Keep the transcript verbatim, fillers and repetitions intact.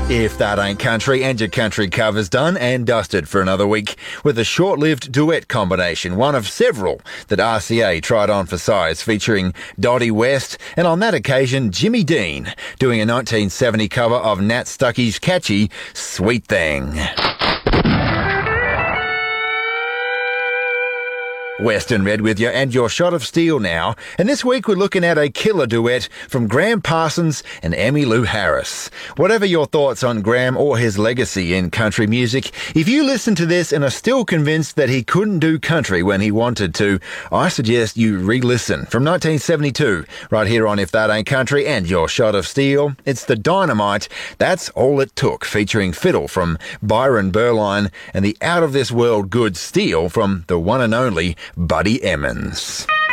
If That Ain't Country, and your country cover's done and dusted for another week with a short-lived duet combination, one of several that R C A tried on for size, featuring Dottie West and on that occasion Jimmy Dean doing a nineteen seventy cover of Nat Stuckey's catchy Sweet Thing. Western Red with you and your shot of steel now. And this week we're looking at a killer duet from Graham Parsons and Emmylou Harris. Whatever your thoughts on Graham or his legacy in country music, if you listen to this and are still convinced that he couldn't do country when he wanted to, I suggest you re-listen. From nineteen seventy-two, right here on If That Ain't Country and your shot of steel, it's the Dynamite, That's All It Took, featuring fiddle from Byron Berline and the out-of-this-world good steel from the one and only Buddy Emmons.